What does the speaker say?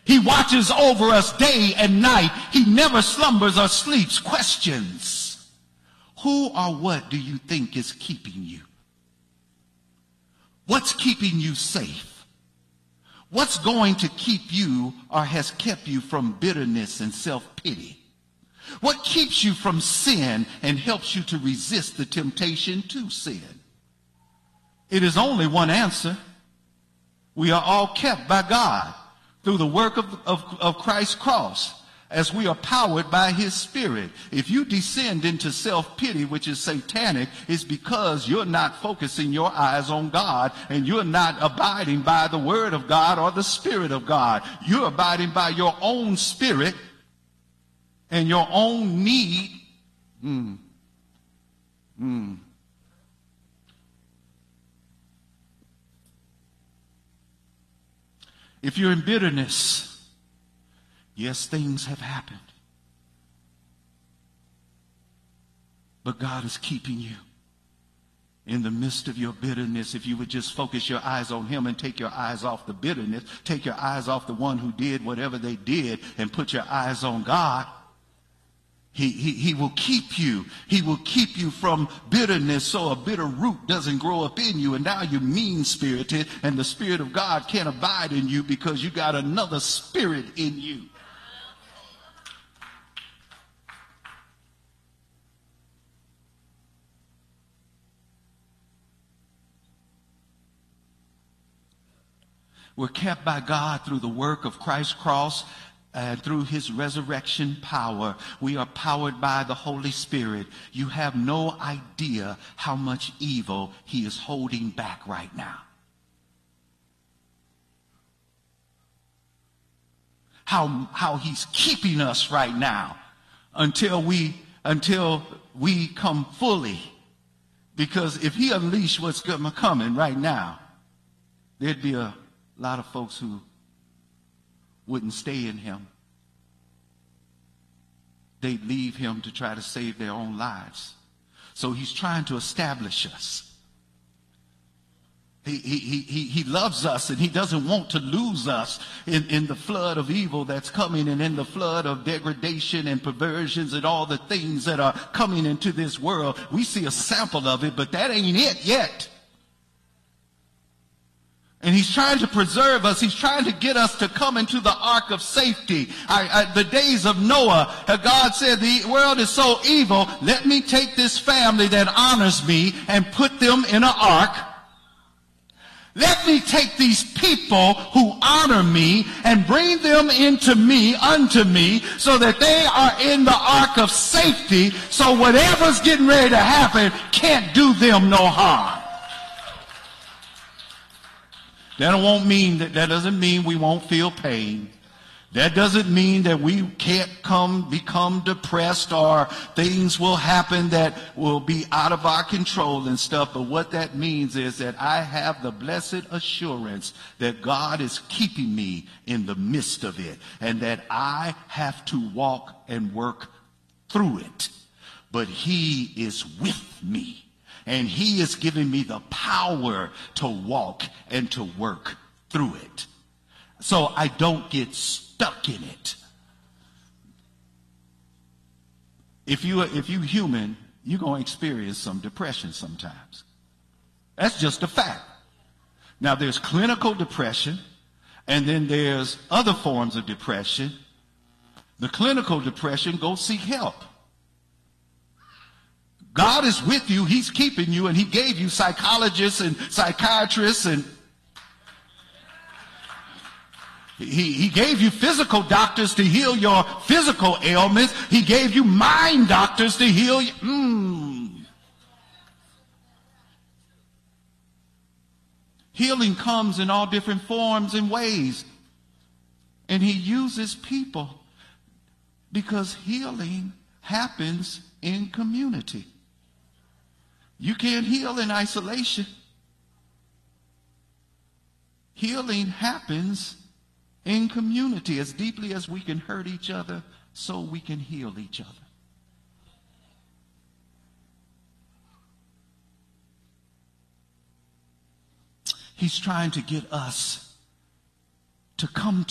He watches over us day and night. He never slumbers or sleeps. Questions. Who or what do you think is keeping you? What's keeping you safe? What's going to keep you or has kept you from bitterness and self-pity? What keeps you from sin and helps you to resist the temptation to sin? It is only one answer. We are all kept by God through the work of Christ's cross, as we are powered by his Spirit. If you descend into self-pity, which is satanic, it's because you're not focusing your eyes on God, and you're not abiding by the Word of God or the Spirit of God. You're abiding by your own spirit and your own need. If you're in bitterness, yes, things have happened. But God is keeping you in the midst of your bitterness. If you would just focus your eyes on him and take your eyes off the bitterness, take your eyes off the one who did whatever they did and put your eyes on God, He will keep you. He will keep you from bitterness so a bitter root doesn't grow up in you. And now you're mean-spirited and the Spirit of God can't abide in you because you got another spirit in you. We're kept by God through the work of Christ's cross and through his resurrection power. We are powered by the Holy Spirit. You have no idea how much evil he is holding back right now. How he's keeping us right now until we come fully. Because if he unleashed what's coming right now, there'd be a lot of folks who wouldn't stay in him. They'd leave him to try to save their own lives. So he's trying to establish us. He loves us, and he doesn't want to lose us in the flood of evil that's coming, and in the flood of degradation and perversions and all the things that are coming into this world. We see a sample of it, but that ain't it yet. And he's trying to preserve us. He's trying to get us to come into the ark of safety. The days of Noah, God said, the world is so evil, let me take this family that honors me and put them in an ark. Let me take these people who honor me and bring them into me, unto me, so that they are in the ark of safety, so whatever's getting ready to happen can't do them no harm. That doesn't mean we won't feel pain. That doesn't mean that we can't become depressed or things will happen that will be out of our control and stuff. But what that means is that I have the blessed assurance that God is keeping me in the midst of it, and that I have to walk and work through it. But he is with me. And he is giving me the power to walk and to work through it. So I don't get stuck in it. If you human, you're going to experience some depression sometimes. That's just a fact. Now there's clinical depression, and then there's other forms of depression. The clinical depression, go seek help. God is with you. He's keeping you, and he gave you psychologists and psychiatrists, and he gave you physical doctors to heal your physical ailments. He gave you mind doctors to heal you. Healing comes in all different forms and ways, and he uses people because healing happens in community. You can't heal in isolation. Healing happens in community. As deeply as we can hurt each other, so we can heal each other. He's trying to get us to come